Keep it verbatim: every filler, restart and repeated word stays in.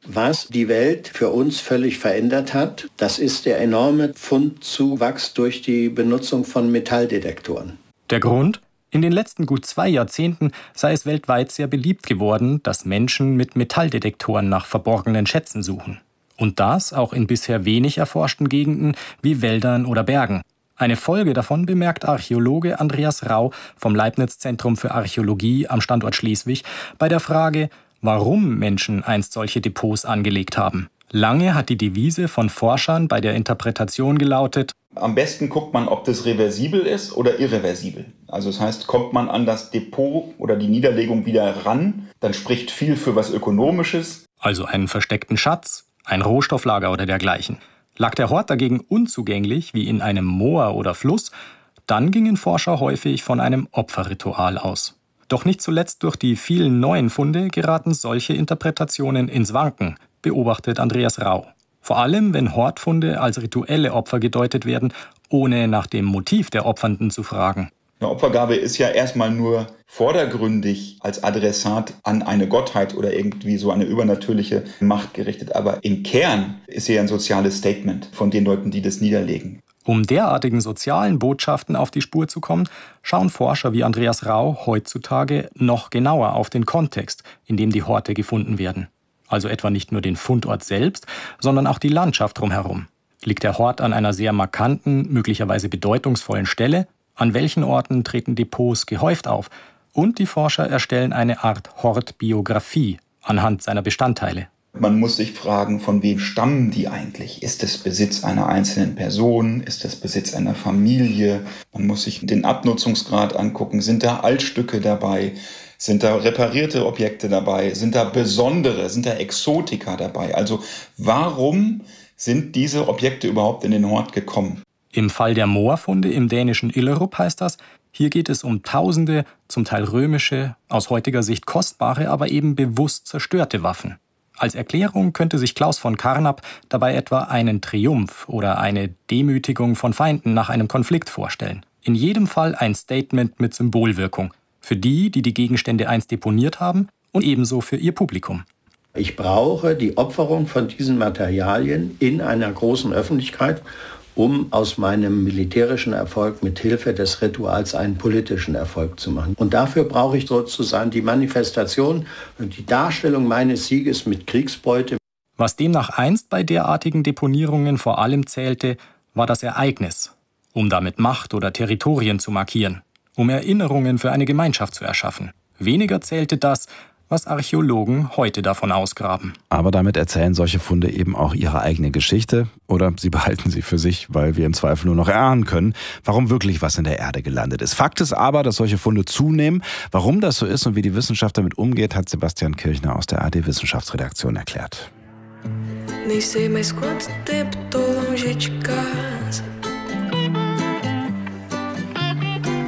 Was die Welt für uns völlig verändert hat, das ist der enorme Fundzuwachs durch die Benutzung von Metalldetektoren. Der Grund? In den letzten gut zwei Jahrzehnten sei es weltweit sehr beliebt geworden, dass Menschen mit Metalldetektoren nach verborgenen Schätzen suchen. Und das auch in bisher wenig erforschten Gegenden wie Wäldern oder Bergen. Eine Folge davon bemerkt Archäologe Andreas Rau vom Leibniz-Zentrum für Archäologie am Standort Schleswig bei der Frage, warum Menschen einst solche Depots angelegt haben. Lange hat die Devise von Forschern bei der Interpretation gelautet: Am besten guckt man, ob das reversibel ist oder irreversibel. Also das heißt, kommt man an das Depot oder die Niederlegung wieder ran, dann spricht viel für was Ökonomisches. Also einen versteckten Schatz, ein Rohstofflager oder dergleichen. Lag der Hort dagegen unzugänglich, wie in einem Moor oder Fluss, dann gingen Forscher häufig von einem Opferritual aus. Doch nicht zuletzt durch die vielen neuen Funde geraten solche Interpretationen ins Wanken, beobachtet Andreas Rau. Vor allem, wenn Hortfunde als rituelle Opfer gedeutet werden, ohne nach dem Motiv der Opfernden zu fragen. Eine Opfergabe ist ja erstmal nur vordergründig als Adressat an eine Gottheit oder irgendwie so eine übernatürliche Macht gerichtet. Aber im Kern ist sie ja ein soziales Statement von den Leuten, die das niederlegen. Um derartigen sozialen Botschaften auf die Spur zu kommen, schauen Forscher wie Andreas Rau heutzutage noch genauer auf den Kontext, in dem die Horte gefunden werden. Also etwa nicht nur den Fundort selbst, sondern auch die Landschaft drumherum. Liegt der Hort an einer sehr markanten, möglicherweise bedeutungsvollen Stelle? An welchen Orten treten Depots gehäuft auf? Und die Forscher erstellen eine Art Hortbiografie anhand seiner Bestandteile. Man muss sich fragen, von wem stammen die eigentlich? Ist es Besitz einer einzelnen Person? Ist es Besitz einer Familie? Man muss sich den Abnutzungsgrad angucken. Sind da Altstücke dabei? Sind da reparierte Objekte dabei? Sind da besondere? Sind da Exotika dabei? Also warum sind diese Objekte überhaupt in den Hort gekommen? Im Fall der Moorfunde im dänischen Illerup heißt das, hier geht es um tausende, zum Teil römische, aus heutiger Sicht kostbare, aber eben bewusst zerstörte Waffen. Als Erklärung könnte sich Klaus von Carnap dabei etwa einen Triumph oder eine Demütigung von Feinden nach einem Konflikt vorstellen. In jedem Fall ein Statement mit Symbolwirkung. Für die, die die Gegenstände einst deponiert haben und ebenso für ihr Publikum. Ich brauche die Opferung von diesen Materialien in einer großen Öffentlichkeit, um aus meinem militärischen Erfolg mit Hilfe des Rituals einen politischen Erfolg zu machen. Und dafür brauche ich sozusagen die Manifestation und die Darstellung meines Sieges mit Kriegsbeute. Was demnach einst bei derartigen Deponierungen vor allem zählte, war das Ereignis, um damit Macht oder Territorien zu markieren, um Erinnerungen für eine Gemeinschaft zu erschaffen. Weniger zählte das, was Archäologen heute davon ausgraben. Aber damit erzählen solche Funde eben auch ihre eigene Geschichte oder sie behalten sie für sich, weil wir im Zweifel nur noch erahnen können, warum wirklich was in der Erde gelandet ist. Fakt ist aber, dass solche Funde zunehmen. Warum das so ist und wie die Wissenschaft damit umgeht, hat Sebastian Kirchner aus der A R D-Wissenschaftsredaktion erklärt. Nem sei mais quanto tempo tô longe de casa.